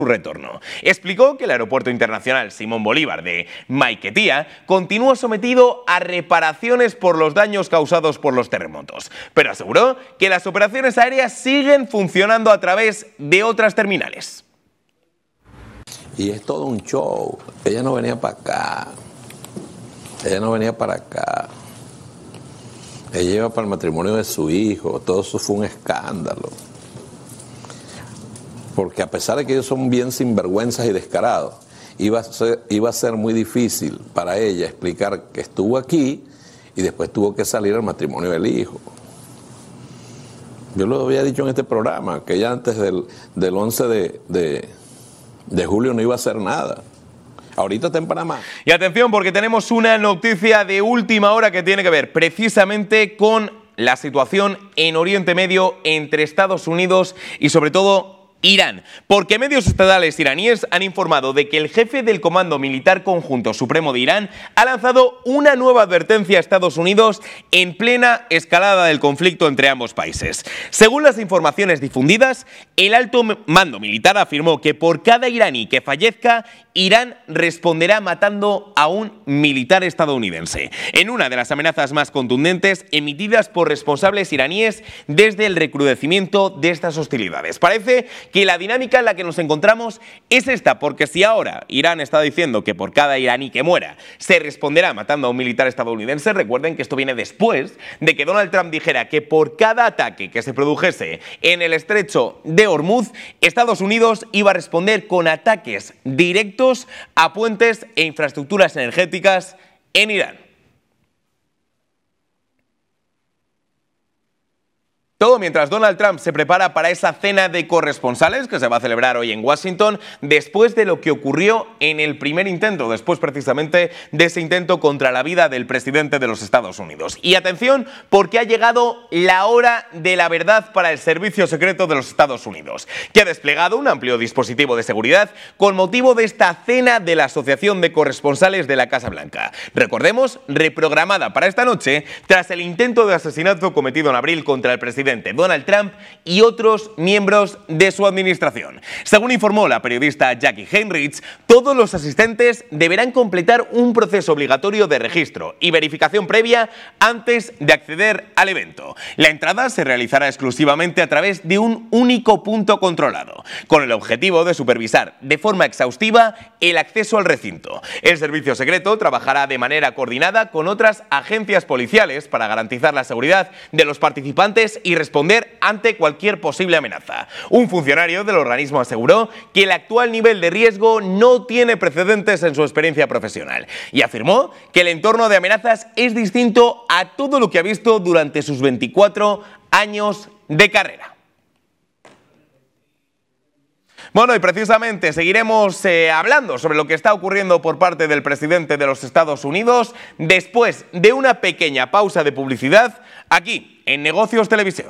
retorno. Explicó que el Aeropuerto Internacional Simón Bolívar de Maiquetía continúa sometido a reparaciones por los daños causados por los terremotos, pero aseguró que las operaciones aéreas siguen funcionando a través de otras terminales. Y es todo un show. Ella no venía para acá. Ella no venía para acá. Ella iba para el matrimonio de su hijo. Todo eso fue un escándalo. Porque a pesar de que ellos son bien sinvergüenzas y descarados, iba a ser muy difícil para ella explicar que estuvo aquí y después tuvo que salir al matrimonio del hijo. Yo lo había dicho en este programa, que ella antes del 11 de julio no iba a hacer nada. Ahorita está en Panamá. Y atención, porque tenemos una noticia de última hora que tiene que ver precisamente con la situación en Oriente Medio entre Estados Unidos y sobre todo Irán, porque medios estatales iraníes han informado de que el jefe del Comando Militar Conjunto Supremo de Irán ha lanzado una nueva advertencia a Estados Unidos en plena escalada del conflicto entre ambos países. Según las informaciones difundidas, el alto mando militar afirmó que por cada iraní que fallezca, Irán responderá matando a un militar estadounidense, en una de las amenazas más contundentes emitidas por responsables iraníes desde el recrudecimiento de estas hostilidades. Parece que la dinámica en la que nos encontramos es esta, porque si ahora Irán está diciendo que por cada iraní que muera se responderá matando a un militar estadounidense, recuerden que esto viene después de que Donald Trump dijera que por cada ataque que se produjese en el estrecho de Hormuz, Estados Unidos iba a responder con ataques directos a puentes e infraestructuras energéticas en Irán. Todo mientras Donald Trump se prepara para esa cena de corresponsales que se va a celebrar hoy en Washington después de lo que ocurrió en el primer intento, después precisamente de ese intento contra la vida del presidente de los Estados Unidos. Y atención, porque ha llegado la hora de la verdad para el Servicio Secreto de los Estados Unidos, que ha desplegado un amplio dispositivo de seguridad con motivo de esta cena de la Asociación de Corresponsales de la Casa Blanca. Recordemos, reprogramada para esta noche tras el intento de asesinato cometido en abril contra el presidente Donald Trump y otros miembros de su administración. Según informó la periodista Jackie Heinrich, todos los asistentes deberán completar un proceso obligatorio de registro y verificación previa antes de acceder al evento. La entrada se realizará exclusivamente a través de un único punto controlado, con el objetivo de supervisar de forma exhaustiva el acceso al recinto. El servicio secreto trabajará de manera coordinada con otras agencias policiales para garantizar la seguridad de los participantes y responder ante cualquier posible amenaza. Un funcionario del organismo aseguró que el actual nivel de riesgo no tiene precedentes en su experiencia profesional y afirmó que el entorno de amenazas es distinto a todo lo que ha visto durante sus 24 años de carrera. Bueno, y precisamente seguiremos hablando sobre lo que está ocurriendo por parte del presidente de los Estados Unidos después de una pequeña pausa de publicidad aquí en Negocios Televisión.